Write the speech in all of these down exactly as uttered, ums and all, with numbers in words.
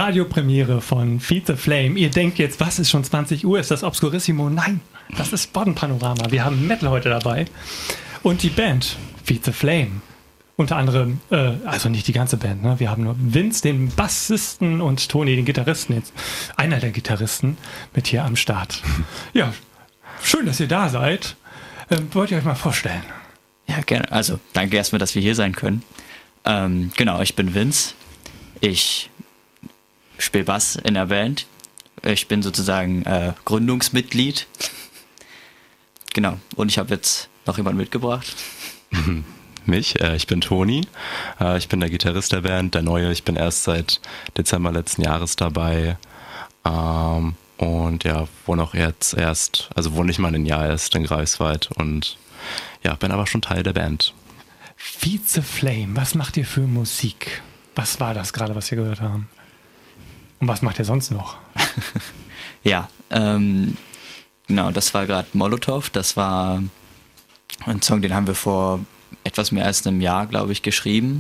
Radiopremiere von Feed the Flame. Ihr denkt jetzt, was ist schon zwanzig Uhr? Ist das Obscurissimo? Nein, das ist Boddenpanorama. Wir haben Metal heute dabei. Und die Band Feed the Flame. Unter anderem, äh, also nicht die ganze Band, ne? Wir haben nur Vince, den Bassisten, und Toni, den Gitarristen, jetzt einer der Gitarristen, mit hier am Start. Ja, schön, dass ihr da seid. Ähm, wollt ihr euch mal vorstellen? Ja, gerne. Also, danke erstmal, dass wir hier sein können. Ähm, genau, ich bin Vince. Ich spiele Bass in der Band. Ich bin sozusagen äh, Gründungsmitglied. Genau, und ich habe jetzt noch jemanden mitgebracht. Mich, äh, ich bin Toni, äh, ich bin der Gitarrist der Band, der Neue, ich bin erst seit Dezember letzten Jahres dabei ähm, und ja, wohne auch jetzt erst, also wohne nicht mal ein Jahr erst in Greifswald und ja, bin aber schon Teil der Band. Feed the Flame, was macht ihr für Musik? Was war das gerade, was wir gehört haben? Und was macht ihr sonst noch? Ja, ähm, genau, das war gerade Molotov, das war ein Song, den haben wir vor etwas mehr als einem Jahr, glaube ich, geschrieben.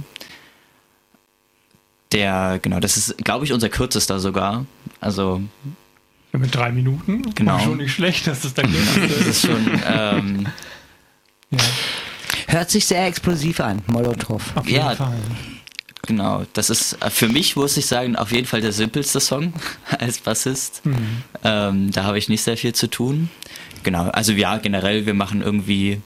Der, genau, das ist, glaube ich, unser kürzester sogar. Also ja, mit drei Minuten? Genau. Schon nicht schlecht, dass das dann geht. Das ist schon, ähm, ja. Hört sich sehr explosiv an, Molotov. Auf jeden ja, Fall. Genau, das ist für mich, muss ich sagen, auf jeden Fall der simpelste Song als Bassist. Mhm. Ähm, da habe ich nicht sehr viel zu tun. Genau, also ja, generell, wir machen irgendwie,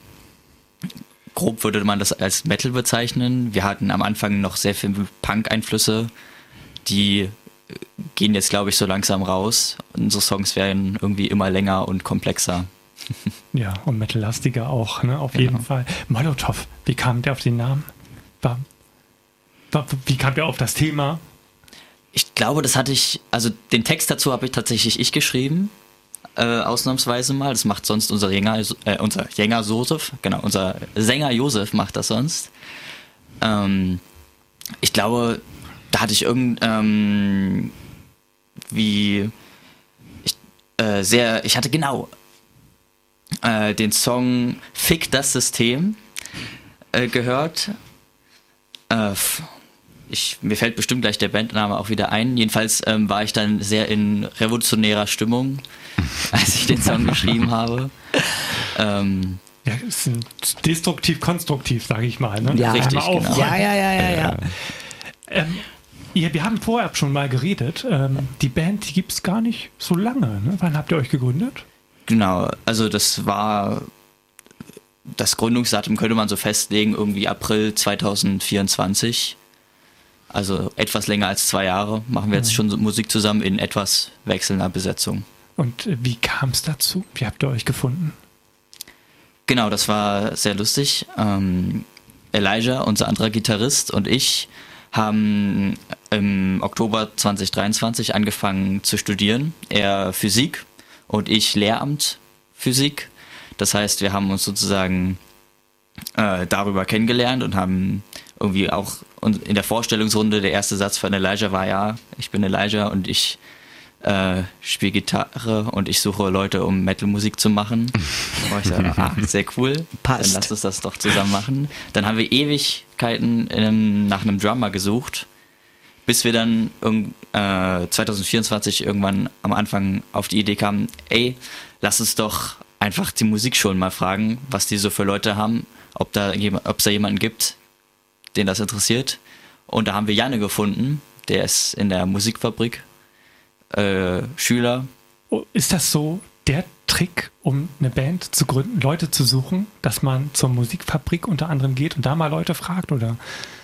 grob würde man das als Metal bezeichnen. Wir hatten am Anfang noch sehr viel Punk-Einflüsse, die gehen jetzt, glaube ich, so langsam raus. Unsere Songs werden irgendwie immer länger und komplexer. Ja, und metallastiger auch, ne? Auf genau. jeden Fall. Molotov, wie kam der auf den Namen? War, war, wie kam der auf das Thema? Ich glaube, das hatte ich, also den Text dazu habe ich tatsächlich ich geschrieben. Äh, ausnahmsweise mal. Das macht sonst unser Sänger, äh, unser Sänger Josef, genau, unser Sänger Josef macht das sonst. Ähm, ich glaube, da hatte ich irgend, ähm, wie, ich, äh, sehr, ich hatte genau äh, den Song Fick das System äh, gehört. Äh, Ich, mir fällt bestimmt gleich der Bandname auch wieder ein. Jedenfalls ähm, war ich dann sehr in revolutionärer Stimmung, als ich den Song geschrieben habe. Ähm, ja, ist ein destruktiv-konstruktiv, sage ich mal. Ne? Ja, richtig, mal genau. Ja, ja, ja, ja, ja. Ähm, ja, wir haben vorher schon mal geredet. Ähm, die Band, die gibt es gar nicht so lange. Ne? Wann habt ihr euch gegründet? genau, also das war, das Gründungsdatum könnte man so festlegen, irgendwie April zwanzig vierundzwanzig. Also etwas länger als zwei Jahre machen wir jetzt schon Musik zusammen in etwas wechselnder Besetzung. Und wie kam es dazu? Wie habt ihr euch gefunden? Genau, das war sehr lustig. Ähm, Elijah, unser anderer Gitarrist, und ich haben im Oktober zwanzig dreiundzwanzig angefangen zu studieren. Er Physik und ich Lehramt Physik. Das heißt, wir haben uns sozusagen äh, darüber kennengelernt und haben irgendwie auch, und in der Vorstellungsrunde der erste Satz von Elijah war ja, ich bin Elijah und ich äh, spiele Gitarre und ich suche Leute, um Metal-Musik zu machen. Da war ich so, ah, sehr cool, Passt. dann lass uns das doch zusammen machen. Dann haben wir Ewigkeiten in einem, nach einem Drummer gesucht, bis wir dann äh, zwanzig vierundzwanzig irgendwann am Anfang auf die Idee kamen, ey, lass uns doch einfach die Musikschulen mal fragen, was die so für Leute haben, ob da ob es da jemanden gibt, den das interessiert. Und da haben wir Janne gefunden, der ist in der Musikfabrik äh, Schüler. Oh, ist das so der Trick, um eine Band zu gründen, Leute zu suchen, dass man zur Musikfabrik unter anderem geht und da mal Leute fragt, oder?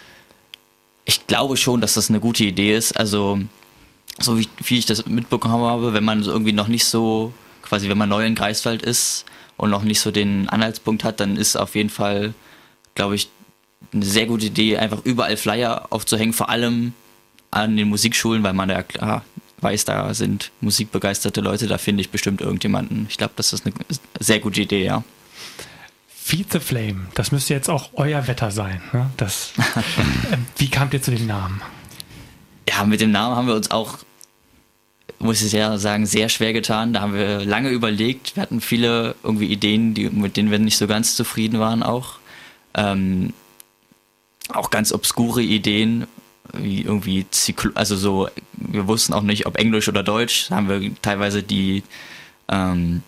Ich glaube schon, dass das eine gute Idee ist. Also, so wie, wie ich das mitbekommen habe, wenn man so irgendwie noch nicht so, quasi wenn man neu in Greifswald ist und noch nicht so den Anhaltspunkt hat, dann ist auf jeden Fall, glaube ich, eine sehr gute Idee, einfach überall Flyer aufzuhängen, vor allem an den Musikschulen, weil man ja klar weiß, da sind musikbegeisterte Leute, da finde ich bestimmt irgendjemanden. Ich glaube, das ist eine sehr gute Idee, ja. Feed the Flame, das müsste jetzt auch euer Wetter sein. Ne? Das, äh, wie kamt ihr zu dem Namen? Ja, mit dem Namen haben wir uns auch, muss ich sehr sagen, sehr schwer getan. Da haben wir lange überlegt. Wir hatten viele irgendwie Ideen, die, mit denen wir nicht so ganz zufrieden waren auch. Ähm, auch ganz obskure Ideen, wie irgendwie Zyklo- also so wir wussten auch nicht, ob Englisch oder Deutsch, da haben wir teilweise die ähm,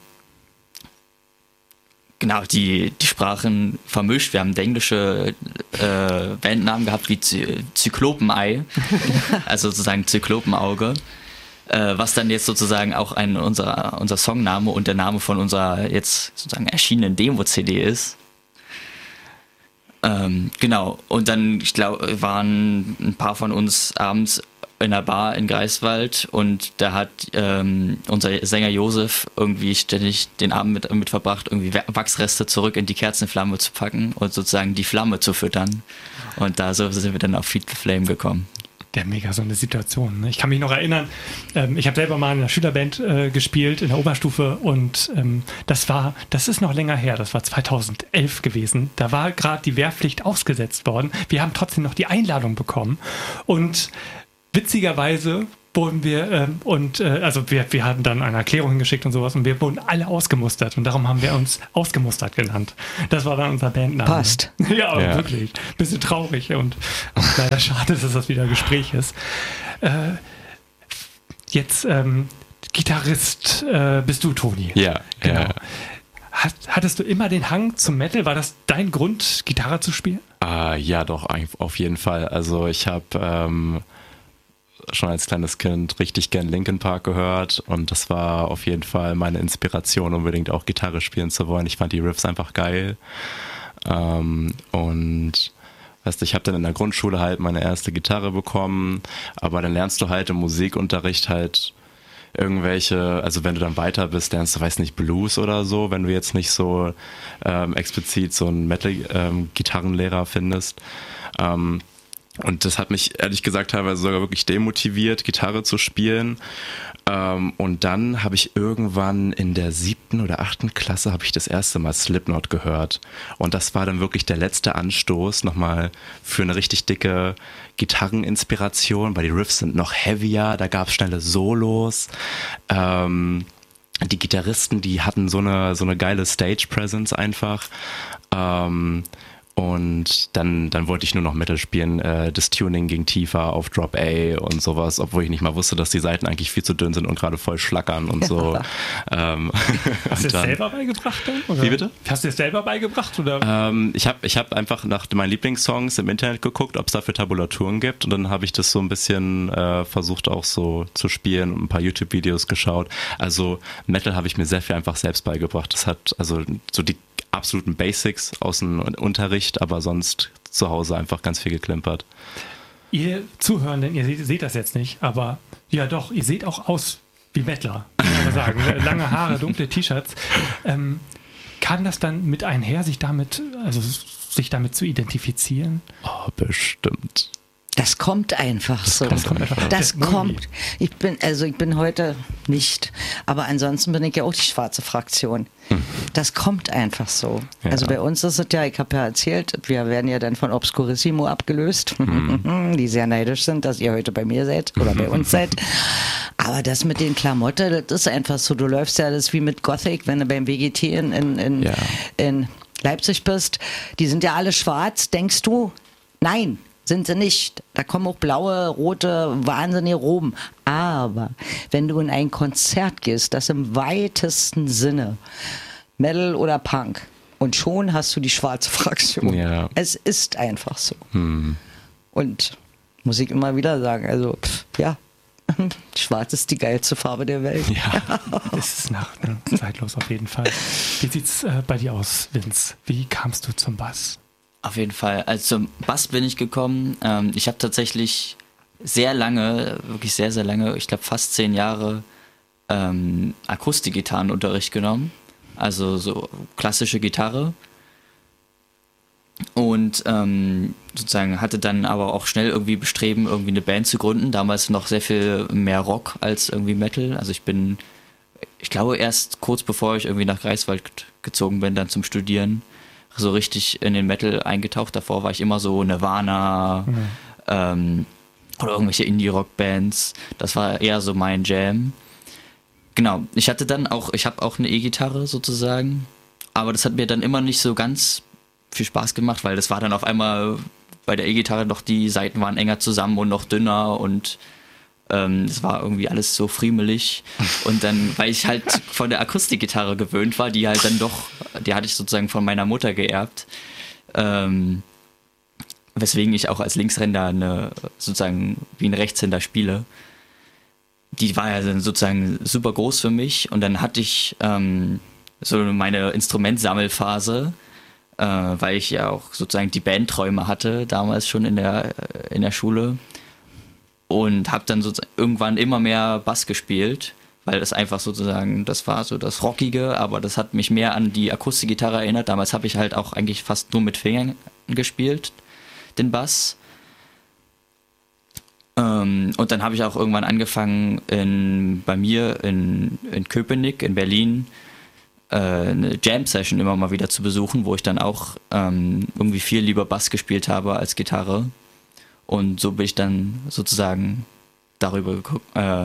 genau, die, die Sprachen vermischt. Wir haben englische äh, Bandnamen gehabt wie Zy- Zyklopenei, also sozusagen Zyklopenauge, äh, was dann jetzt sozusagen auch ein unser, unser Songname und der Name von unserer jetzt sozusagen erschienenen Demo-C D ist. Ähm, genau, und dann, ich glaube, waren ein paar von uns abends in einer Bar in Greifswald und da hat ähm, unser Sänger Josef irgendwie ständig den Abend mit, mit verbracht, irgendwie Wachsreste zurück in die Kerzenflamme zu packen und sozusagen die Flamme zu füttern. Und da so sind wir dann auf Feed the Flame gekommen. Der mega so eine Situation. Ne? Ich kann mich noch erinnern, ähm, ich habe selber mal in einer Schülerband äh, gespielt, in der Oberstufe und ähm, das war, das ist noch länger her, das war zweitausendelf gewesen. Da war gerade die Wehrpflicht ausgesetzt worden. Wir haben trotzdem noch die Einladung bekommen und witzigerweise wurden wir, ähm, und äh, also wir, wir hatten dann eine Erklärung hingeschickt und sowas und wir wurden alle ausgemustert und darum haben wir uns ausgemustert genannt. Das war dann unser Bandname. Passt. Ja, aber Ja. wirklich. Bisschen traurig und auch leider schade, dass das wieder Gespräch ist. Äh, jetzt ähm, Gitarrist äh, bist du, Toni. Ja, Genau. ja. Hat, hattest du immer den Hang zum Metal? War das dein Grund, Gitarre zu spielen? Ah, ja, doch, eigentlich auf jeden Fall. Also ich habe ähm, schon als kleines Kind richtig gern Linkin Park gehört und das war auf jeden Fall meine Inspiration, unbedingt auch Gitarre spielen zu wollen. Ich fand die Riffs einfach geil. Ähm, und weißt du, ich habe dann in der Grundschule halt meine erste Gitarre bekommen, aber dann lernst du halt im Musikunterricht halt irgendwelche, also wenn du dann weiter bist, lernst du, weiß nicht, Blues oder so, wenn du jetzt nicht so ähm, explizit so einen Metal-Gitarrenlehrer ähm, findest. Ähm, und das hat mich ehrlich gesagt teilweise sogar wirklich demotiviert, Gitarre zu spielen. Ähm, und dann habe ich irgendwann in der siebten oder achten Klasse habe ich das erste Mal Slipknot gehört. Und das war dann wirklich der letzte Anstoß nochmal für eine richtig dicke Gitarreninspiration, weil die Riffs sind noch heavier, da gab es schnelle Solos. Ähm, die Gitarristen, die hatten so eine, so eine geile Stage-Presence einfach. Ähm, Und dann, dann wollte ich nur noch Metal spielen. Äh, das Tuning ging tiefer auf Drop A und sowas, obwohl ich nicht mal wusste, dass die Seiten eigentlich viel zu dünn sind und gerade voll schlackern und so. ähm, Hast du es dann, selber beigebracht dann? Oder? Wie bitte? Hast du es selber beigebracht? Oder? Ähm, ich habe ich hab einfach nach meinen Lieblingssongs im Internet geguckt, ob es dafür Tabulaturen gibt und dann habe ich das so ein bisschen äh, versucht auch so zu spielen und ein paar YouTube-Videos geschaut. Also Metal habe ich mir sehr viel einfach selbst beigebracht. Das hat also so die absoluten Basics aus dem Unterricht, aber sonst zu Hause einfach ganz viel geklimpert. Ihr Zuhörenden, ihr seht, seht das jetzt nicht, aber ja doch, ihr seht auch aus wie Mettler, muss man sagen. Lange Haare, dunkle T-Shirts. Ähm, kann das dann mit einher, sich damit, also sich damit zu identifizieren? Oh, bestimmt. Das kommt einfach so. Das kommt einfach. Das Der Moni. kommt. Ich bin, also ich bin heute nicht, aber ansonsten bin ich ja auch die schwarze Fraktion. Hm. Das kommt einfach so. Ja. Also bei uns ist es ja, ich habe ja erzählt, wir werden ja dann von Obscurissimo abgelöst, hm. die sehr neidisch sind, dass ihr heute bei mir seid oder bei uns seid. Aber das mit den Klamotten, das ist einfach so. Du läufst ja das wie mit Gothic, wenn du beim W G T in, in, in, Ja. in Leipzig bist. Die sind ja alle schwarz, denkst du? Nein. Sind sie nicht. Da kommen auch blaue, rote, wahnsinnige Roben. Aber wenn du in ein Konzert gehst, das im weitesten Sinne Metal oder Punk, und schon hast du die schwarze Fraktion. Ja. Es ist einfach so. Hm. Und muss ich immer wieder sagen, also pff, ja, schwarz ist die geilste Farbe der Welt. Ja. Das ist nach, ne, zeitlos auf jeden Fall. Wie sieht's äh, bei dir aus, Vince? Wie kamst du zum Bass? Auf jeden Fall. Also zum Bass bin ich gekommen. Ähm, ich habe tatsächlich sehr lange, wirklich sehr, sehr lange, ich glaube fast zehn Jahre ähm, Akustikgitarrenunterricht genommen. Also so klassische Gitarre. Und ähm, sozusagen hatte dann aber auch schnell irgendwie Bestreben, irgendwie eine Band zu gründen. Damals noch sehr viel mehr Rock als irgendwie Metal. Also ich bin, ich glaube erst kurz bevor ich irgendwie nach Greifswald gezogen bin, dann zum Studieren, so richtig in den Metal eingetaucht. Davor war ich immer so Nirvana mhm. ähm, oder irgendwelche Indie-Rock-Bands. Das war eher so mein Jam. Genau, ich hatte dann auch, ich habe auch eine E-Gitarre sozusagen, aber das hat mir dann immer nicht so ganz viel Spaß gemacht, weil das war dann auf einmal bei der E-Gitarre doch, die Saiten waren enger zusammen und noch dünner und Ähm, es war irgendwie alles so friemelig. Und dann, weil ich halt von der Akustikgitarre gewöhnt war, die halt dann doch, die hatte ich sozusagen von meiner Mutter geerbt. Ähm, weswegen ich auch als Linkshänder eine, sozusagen wie ein Rechtshänder spiele. Die war ja dann sozusagen super groß für mich. Und dann hatte ich ähm, so meine Instrumentsammelphase, äh, weil ich ja auch sozusagen die Bandträume hatte, damals schon in der, in der Schule. Und habe dann sozusagen irgendwann immer mehr Bass gespielt, weil das einfach sozusagen, das war so das Rockige, aber das hat mich mehr an die Akustikgitarre erinnert. Damals habe ich halt auch eigentlich fast nur mit Fingern gespielt, den Bass. Ähm, und dann habe ich auch irgendwann angefangen, in, bei mir in, in Köpenick, in Berlin, äh, eine Jam-Session immer mal wieder zu besuchen, wo ich dann auch ähm, irgendwie viel lieber Bass gespielt habe als Gitarre. Und so bin ich dann sozusagen darüber äh,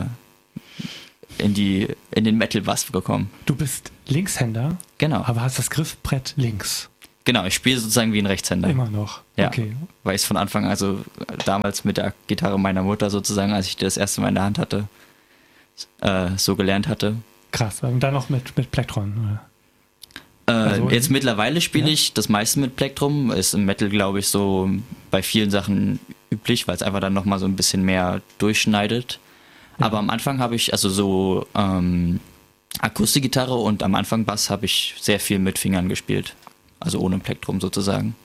in, die, in den Metal-Bass gekommen. Du bist Linkshänder, Genau. aber hast das Griffbrett links. Genau, ich spiele sozusagen wie ein Rechtshänder. Immer noch. Ja, Okay. weil ich es von Anfang an, also damals mit der Gitarre meiner Mutter sozusagen, als ich die das erste Mal in der Hand hatte, äh, so gelernt hatte. Krass. Und dann noch mit, mit Plektron, oder? Äh, Also, jetzt mittlerweile spiele ja. ich das meiste mit Plektrum. Ist im Metal, glaube ich, so bei vielen Sachen üblich, weil es einfach dann nochmal so ein bisschen mehr durchschneidet. Ja. Aber am Anfang habe ich, also so ähm, Akustikgitarre und am Anfang Bass habe ich sehr viel mit Fingern gespielt. Also ohne Plektrum sozusagen.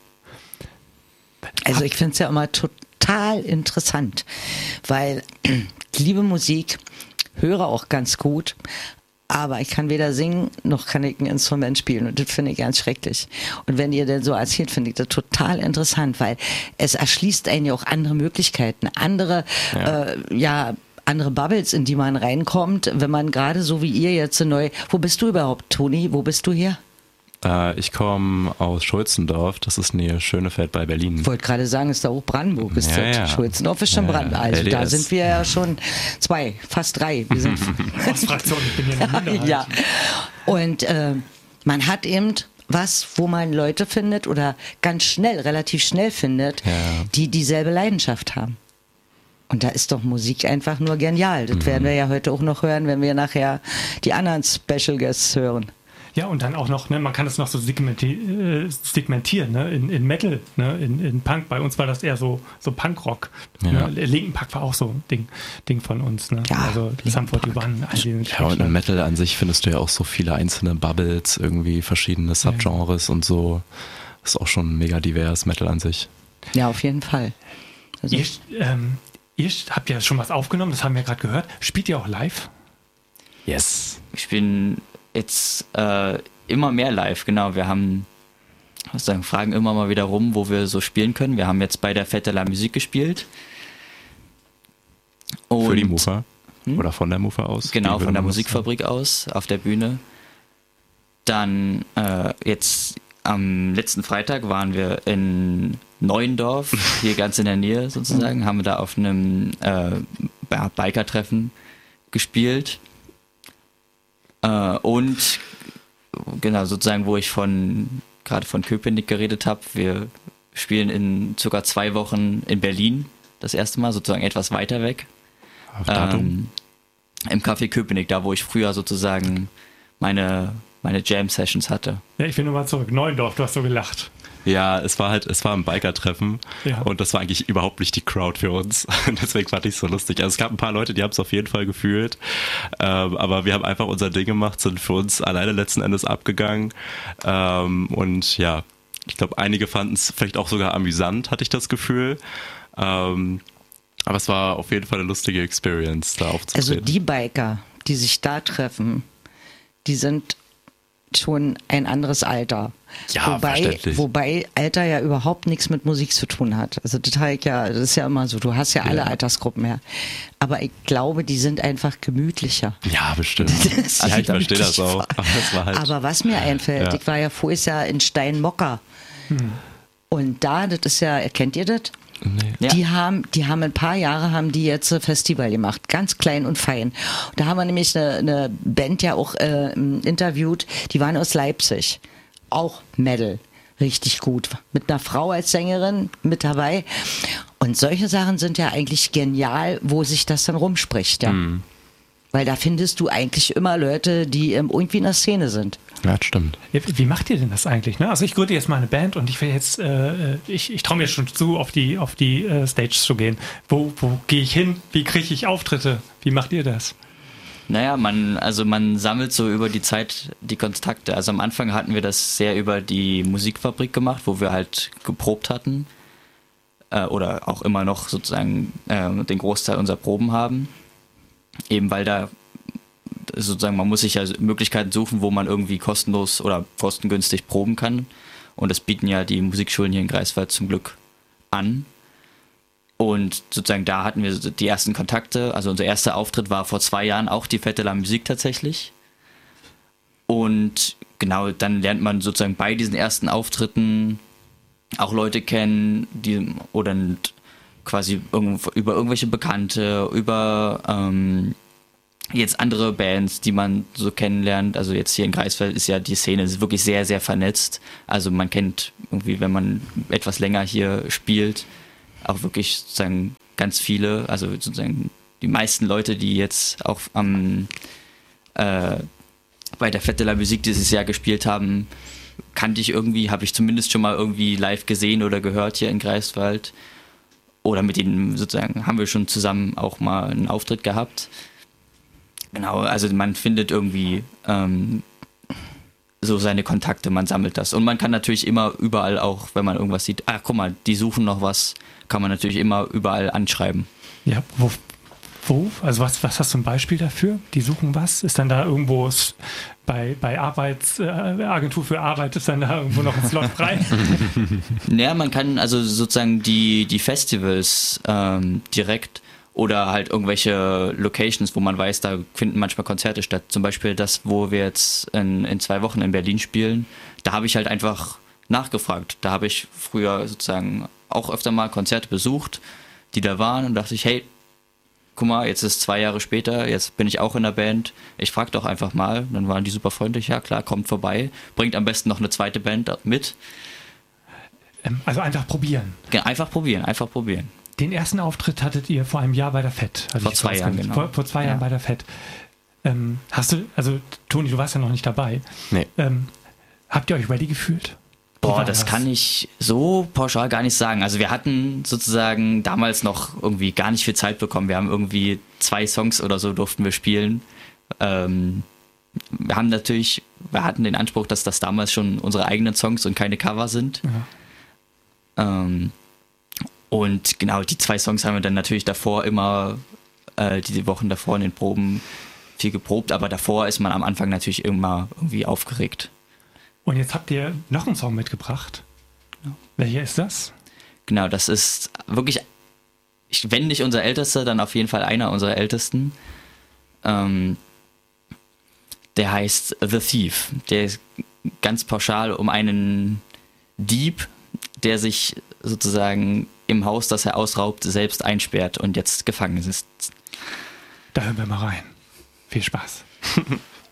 Also ich finde es ja immer total interessant, weil ich liebe Musik, höre auch ganz gut, aber ich kann weder singen, noch kann ich ein Instrument spielen und das finde ich ganz schrecklich. Und wenn ihr denn so erzählt, finde ich das total interessant, weil es erschließt einen ja auch andere Möglichkeiten, andere, Ja. äh, ja, andere Bubbles, in die man reinkommt, wenn man gerade so wie ihr jetzt neu, wo bist du überhaupt, Toni, wo bist du her? Äh, ich komme aus Schulzendorf, das ist Nähe Schönefeld bei Berlin. Ich wollte gerade sagen, ist da auch Brandenburg, ist Ja, das. ja. Schulzendorf ist schon Ja, Brandenburg. Also L D S. da sind wir ja schon zwei, fast drei. Wir sind Ostfraktion, ich bin hier in der Minderheit. ja. Und äh, man hat eben was, wo man Leute findet oder ganz schnell, relativ schnell findet, Ja. die dieselbe Leidenschaft haben. Und da ist doch Musik einfach nur genial. Das Mhm. werden wir ja heute auch noch hören, wenn wir nachher die anderen Special Guests hören. Ja, und dann auch noch, ne, man kann es noch so segmenti äh, segmentieren, ne, in, in Metal, ne, in, in Punk. Bei uns war das eher so, so Punkrock. Ja. Ne? Linken Park war auch so ein Ding, Ding von uns. Ne? Ja, also Sum forty-one, all diese Ja, und im Metal an sich findest du ja auch so viele einzelne Bubbles, irgendwie verschiedene Subgenres und so. Ist auch schon mega divers, Metal an sich. Ja, auf jeden Fall. Also, Ihr, ähm, ihr habt ja schon was aufgenommen, das haben wir gerade gehört. Spielt ihr auch live? Yes. Ich bin jetzt äh, immer mehr live, genau. Wir haben, was sagen, fragen immer mal wieder rum, wo wir so spielen können. Wir haben jetzt bei der Fête de la Musique gespielt. Und Für die Mufa? Hm? Oder von der Mufa aus? Genau, Die von der würden- Musikfabrik aus, auf der Bühne. Dann äh, jetzt am letzten Freitag waren wir in Neuendorf, hier ganz in der Nähe sozusagen, haben wir da auf einem äh, Biker-Treffen gespielt. Äh, und genau, sozusagen, wo ich von gerade von Köpenick geredet habe, wir spielen in sogar zwei Wochen in Berlin das erste Mal, sozusagen etwas weiter weg. Auf Datum? Ähm, Im Café Köpenick, da wo ich früher sozusagen meine, meine Jam-Sessions hatte. Ja, ich will nur mal zurück. Neuendorf, du hast so gelacht. Ja, es war halt, es war ein Biker-Treffen Ja. und das war eigentlich überhaupt nicht die Crowd für uns. Deswegen fand ich es so lustig. Also es gab ein paar Leute, die haben es auf jeden Fall gefühlt, ähm, aber wir haben einfach unser Ding gemacht, sind für uns alleine letzten Endes abgegangen ähm, und ja, ich glaube, einige fanden es vielleicht auch sogar amüsant, hatte ich das Gefühl. Ähm, aber es war auf jeden Fall eine lustige Experience, da aufzutreten. Also die Biker, die sich da treffen, die sind schon ein anderes Alter. Ja, wobei, verständlich. wobei Alter ja überhaupt nichts mit Musik zu tun hat. Also das, halt ja, das ist ja immer so, du hast ja alle Ja. Altersgruppen her. Aber ich glaube, die sind einfach gemütlicher. Ja, bestimmt. ist ja, ich verstehe das wirklich auch. wahr. Aber es war halt, Aber was mir einfällt, Ja. ich war ja voriges Jahr in Steinmocker. Und da, das ist ja, kennt ihr das? nee. Ja. Die haben, die haben ein paar Jahre haben die jetzt ein Festival gemacht, ganz klein und fein. Und da haben wir nämlich eine, eine Band ja auch äh, interviewt, die waren aus Leipzig, auch Metal, richtig gut. Mit einer Frau als Sängerin mit dabei. Und solche Sachen sind ja eigentlich genial, wo sich das dann rumspricht, ja. Mhm. Weil da findest du eigentlich immer Leute, die ähm, irgendwie in der Szene sind. Ja, das stimmt. Ja, wie macht ihr denn das eigentlich? Ne? Also ich gründe jetzt mal eine Band und ich will jetzt, äh, ich, ich traue mir schon zu, auf die, auf die äh, Stage zu gehen. Wo, wo gehe ich hin? Wie kriege ich Auftritte? Wie macht ihr das? Naja, man, also man sammelt so über die Zeit die Kontakte. Also am Anfang hatten wir das sehr über die Musikfabrik gemacht, wo wir halt geprobt hatten. Äh, oder auch immer noch sozusagen äh, den Großteil unserer Proben haben. Eben weil da sozusagen, man muss sich ja Möglichkeiten suchen, wo man irgendwie kostenlos oder kostengünstig proben kann. Und das bieten ja die Musikschulen hier in Greifswald zum Glück an. Und sozusagen da hatten wir die ersten Kontakte. Also unser erster Auftritt war vor zwei Jahren auch die Fête de la Musique tatsächlich. Und genau, dann lernt man sozusagen bei diesen ersten Auftritten auch Leute kennen, die oder quasi über irgendwelche Bekannte, über ähm, jetzt andere Bands, die man so kennenlernt. Also jetzt hier in Greifswald ist ja die Szene wirklich sehr, sehr vernetzt. Also man kennt irgendwie, wenn man etwas länger hier spielt, auch wirklich sozusagen ganz viele, also sozusagen die meisten Leute, die jetzt auch am äh, bei der Fête de la Musique dieses Jahr gespielt haben, kannte ich irgendwie, habe ich zumindest schon mal irgendwie live gesehen oder gehört hier in Greifswald. Oder mit denen sozusagen haben wir schon zusammen auch mal einen Auftritt gehabt. Genau, also man findet irgendwie ähm, so seine Kontakte, man sammelt das. Und man kann natürlich immer überall auch, wenn man irgendwas sieht, ah, guck mal, die suchen noch was, kann man natürlich immer überall anschreiben. Ja, wo, wo? Also was, was hast du ein Beispiel dafür? Die suchen was? Ist dann da irgendwo bei, bei Arbeits, äh, Agentur für Arbeit, ist dann da irgendwo noch ein Slot frei? Naja, man kann also sozusagen die, die Festivals ähm, direkt oder halt irgendwelche Locations, wo man weiß, da finden manchmal Konzerte statt. Zum Beispiel das, wo wir jetzt in, in zwei Wochen in Berlin spielen, da habe ich halt einfach nachgefragt. Da habe ich früher sozusagen auch öfter mal Konzerte besucht, die da waren und dachte ich, hey, guck mal, jetzt ist zwei Jahre später, jetzt bin ich auch in der Band, ich frage doch einfach mal. Dann waren die super freundlich, ja klar, kommt vorbei, bringt am besten noch eine zweite Band mit. Also einfach probieren. Einfach probieren, einfach probieren. Den ersten Auftritt hattet ihr vor einem Jahr bei der Fett. Also vor zwei Jahren, genau. Vor, vor zwei ja. Jahren bei der Fett. Ähm, hast du, also Toni, du warst ja noch nicht dabei. Nee. Ähm, habt ihr euch ready gefühlt? Boah, das kann ich so pauschal gar nicht sagen. Also wir hatten sozusagen damals noch irgendwie gar nicht viel Zeit bekommen. Wir haben irgendwie zwei Songs oder so durften wir spielen. Ähm, wir haben natürlich, wir hatten den Anspruch, dass das damals schon unsere eigenen Songs und keine Cover sind. Ja. Ähm, und genau, die zwei Songs haben wir dann natürlich davor immer, äh, die Wochen davor in den Proben viel geprobt, aber davor ist man am Anfang natürlich immer irgendwie aufgeregt. Und jetzt habt ihr noch einen Song mitgebracht. Ja. Welcher ist das? Genau, das ist wirklich, wenn nicht unser Ältester, dann auf jeden Fall einer unserer Ältesten. Ähm, der heißt The Thief. Der ist ganz pauschal um einen Dieb, der sich sozusagen im Haus, das er ausraubt, selbst einsperrt und jetzt gefangen ist. Da hören wir mal rein. Viel Spaß.